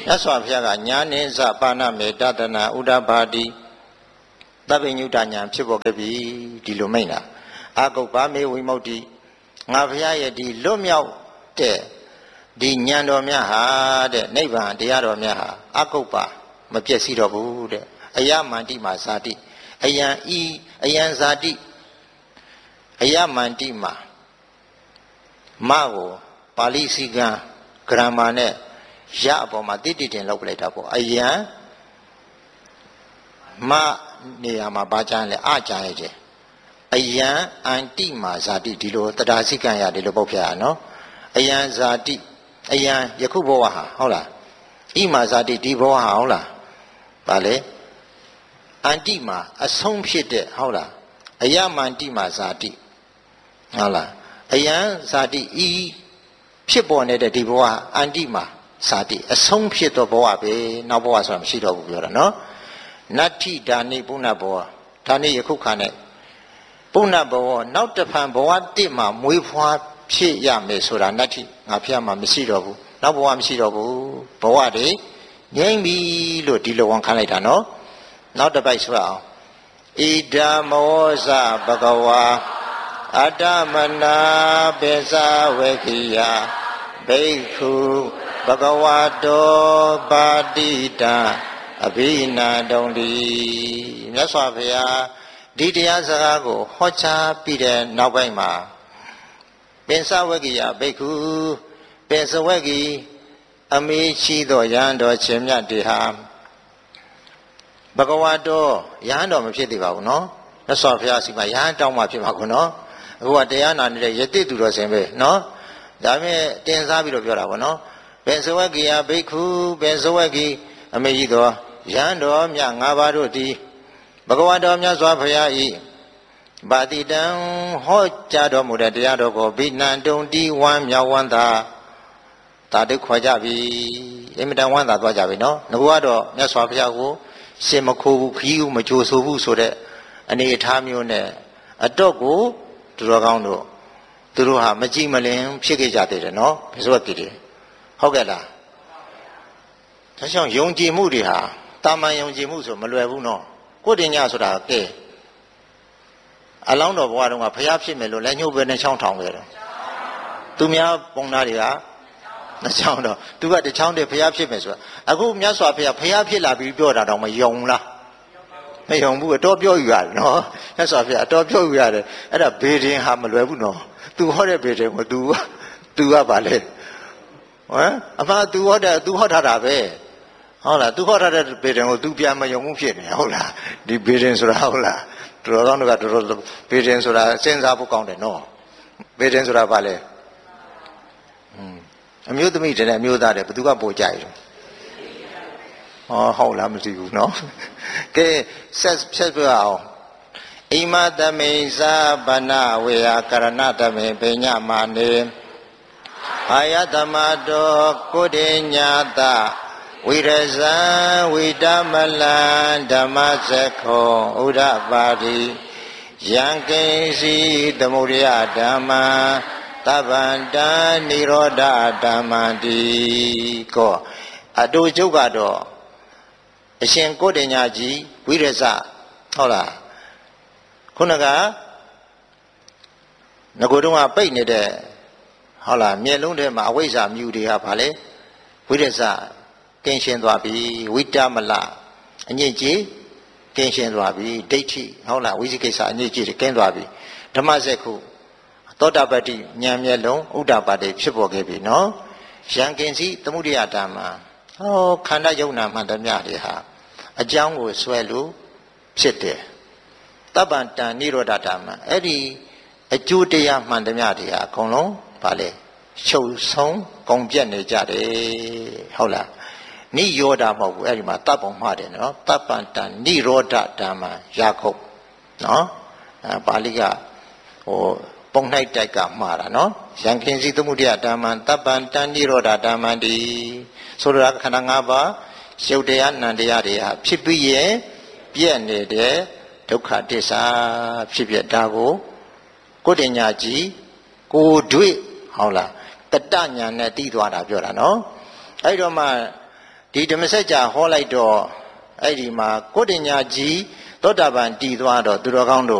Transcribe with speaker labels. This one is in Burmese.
Speaker 1: မြတ်စွာဘုရားကညာနိစ္စပါဏမေတတနာဥဒ္ဒဘာတိသဗ္ဗညုတညာဖြစ်ပေါ်ခဲ့ပြီဒီလိုမိန့်တာအာဂုပ္ပမေဝိမု ക്തി ငါဘုရားရဲ့ဒီလွတ်မြောက်တဲ့ဒီဉာဏ်တော်များဟာတဲ့နိဗ္ဗာန်တရားတော်များဟာအာဂုပ္ပမပြည့်စည်တော့ဘူးတဲ့အယမန္တိမှာဇာတိအယံဤအယံဇာတိအယမန္တိမှာမကိုပါဠိစည်းကံဂရမနဲ့ရအပေါ်မှာတိတိတင်လောက်ပလိုက်တာပေါ့အယံမနေရာမှာဘာကြမ်းလဲအကြမ်းရဲ့ကျအယံအန္တိမှာဇာတိဒီလိုတရားစည်းကံရဒီလိုပုတ်ပြရနော်အယံဇာတိအယံယခုဘဝဟာဟုတ်လားဣမာဇာတိဒီဘဝဟာဟုတ်လားဗာလေအန္တိမှာအဆုံးဖြစ်တဲ့ဟုတ်လားအယမန္တိမှာဇာတိဟုတ်လားအယံဇာတိဤဖြစ်ပေါ်နေတဲ့ဒီဘဝအန္တိမှာဇာတိအဆုံးဖြစ်သောဘဝပဲနောက်ဘဝဆိုတာမရှိတော့ဘူးပြောတာနော်နတ္ထိဒါနိပုဏ္ဏဘဝဒါနိယခုခါနဲ့ပုဏ္ဏဘဝနောက်တစ်ဖန်ဘဝတစ်မှာမွေးဖွားဖြစ်ရမယ်ဆိုတာနတ္ထိငါဖျက်မှာမရှိတော့ဘူးနောက်ဘဝမရှိတော့ဘူးဘဝတွေငြိမ့်ပြီလို့ဒီလိုဝန်ခံလိုက်တာနော်နောက်တစ်ပိုက်ဆိုအောင်ဣဒာမောဇဘဂဝါအတ္တမနာပိစဝေခိယဘိက္ခုဘဂဝတောပါတိတံအဘိနာတုံတိမြတ်စွာဘုရားဒီတရားစကားကိုဟောကြားပြီးတဲ့နောက်ပိုင်းမှာပိစဝေခိယဘိက္ခုပိစဝေခိအမေရှိသောယဟန်တော်ရှင်မြတ်တေဟာဘဂဝတောယဟန်တော်မဖြစ်သေးပါဘူးနော်မြတ်စွာဘုရားစီမှာယဟန်တောင်းမှဖြစ်မှာခုနော်အခုကတရားနာနေတဲ့ယတိသူတော်စင်ပဲနော်ဒါပေမဲ့တင်စားပြီးတော့ပြောတာပေါ့နော်ပိစဝေခိယဘိက္ခုပိစဝေခိအမေရှိသောယဟန်တော်မြတ်၅ပါးတို့သည်ဘဂဝါတော်မြတ်စွာဘုရားဤပါတိတံဟောကြားတော်မူတဲ့တရားတော်ကိုဘိနံတုံတိဝမ်းမြောက်ဝမ်းသာတာတုခေါ်ကြပြီအင်မတန်ဝမ်းသာသွားကြပြီနော်ငါကတော့မြတ်စွာဘုရားကိုရှင်မခိုးဘူးခရီးကိုမကြိုဆိုဘူးဆိုတဲ့အနေအထားမျိုးနဲ့အတော့ကိုသူတော်ကောင်းတို့သူတို့ဟာမကြည်မလင်ဖြစ်ခဲ့ကြသေးတယ်နော်ဘယ်ဆိုကြည့်တယ်ဟုတ်ကဲ့လားဒါကြောင့်ယုံကြည်မှုတွေဟာတာမန်ယုံကြည်မှုဆိုမလွယ်ဘူးနော်ကိုယ်တင်ညဆိုတာကဲအလောင်းတော်ဘဝတုန်းကဖျားဖြစ်မယ်လို့လည်းညှို့ပဲနဲ့ချောင်းထောင်ခဲ့တယ်သူများပုံနာတွေကနှချောင်းတော့သူကတချောင်းတည်းဖျားဖြစ်မယ်ဆိုတာအခုမြတ်စွာဘုရားဖျားဖြစ်လာပြီးပြောတာတော့မယုံလားမယုံဘူးအတော်ပြောယူရတယ်နော်မြတ်စွာဘုရားအတော်ပြောယူရတယ်အဲ့ဒါဘေဒင်ဟာမလွယ်ဘူးနော်သူဟောတဲ့ဘေဒင်ကိုသူကပါလေဟမ်အမှန်သူဟောထားတာပဲဟုတ်လားသူဟောထားတဲ့ဘေဒင်ကိုသူပြန်မယုံမှုဖြစ်နေဟုတ်လားဒီဘေဒင်ဆိုတာဟုတ်လားတော်တော်ကတော်တော်ဘေဒင်ဆိုတာစဉ်းစားဖို့ကောင်းတယ်နော်ဘေဒင်ဆိုတာဘာလဲအမျိုးသမီးတဲ့အမျိုးသားတဲ့ဘသူကပိုကြိုက်တယ်ဟုတ်လားမသိဘူးနော်ကဲဆက်ပြအောင်ဣမတမိဇာဗနာဝေယကရဏတမေပညမာနေအာယတမတောကိုတေညာတဝိရဇံဝိတမလံဓမ္မစခောဥဒ္ဓပါတိယံကိစီသမုဒယဓမ္မသဗ္ဗန္တနိရောဓဓမ္မတိကောအတူချုပ်ကတော့အရှင်ကိုတေညာကြီးဝိရဇဟုတ်လားခုနကငကိုတုံးကပိတ်နေတဲ့ဟုတ်လားမျက်လုံးထဲမှာအဝိဇ္ဇာမြူတွေဟာဗာလေဝိရဇကင်းရှင်းသွားပြီဝိတမလအညစ်အကြေးကင်းရှင်းသွားပြီဒိဋ္ဌိဟုတ်လားဝိသိကိစ္စအညစ်အကြေးတွေကင်းသွားပြီဓမ္မစက္ခုသောတာပတ္တိဉာဏ်မျက်လုံးဥဒ္ဒပါတိဖြစ်ပေါ်ခဲ့ပြီနော်ယံကင်စီသမုဒယဓမ္မခန္ဓာယုံနာမှန်သမျှတွေဟာအကြောင်းကိုဆွဲလို့ဖြစ်တယ်တပ္ပန္တန်နိရောဓဓမ္မအဲ့ဒီအကျိုးတရားမှန်သမျှတွေဟာအကုန်လုံးဗာလေချုပ်ဆုံးကုန်ပြတ်နေကြတယ်ဟုတ်လားနိရောဓမဟုတ်ဘူးအဲ့ဒီမှာတပ်ပုံမှားတယ်နော်တပ္ပန္တန်နိရောဓဓမ္မရာခုတ်နော်ပါဠိကပုံ၌တိုက်ကမှားတာနော်ယံကင်စီသမုဒယဓမ္မတပ္ပန္တန်နိရောဓဓမ္မတိဆိုလိုတာခန္ဓာ၅ပါးရုပ်တရားနံတရားတွေဟာဖြစ်ပြီးရင်ပြည့်နေတဲ့ဒုက္ခသစ္စာဖြစ်ပြတာကိုတေညာကြီးကိုတွေ့ဟုတ်လားတတညာနဲ့တီးသွားတာပြောတာနော်အဲ့တော့မှဒီဓမ္မစကြာဟောလိုက်တော့အဲ့ဒီမှာကိုဋ္ဌညာကြီးသောတာပန်တည်သွားတော့သူတော်ကောင်းတို့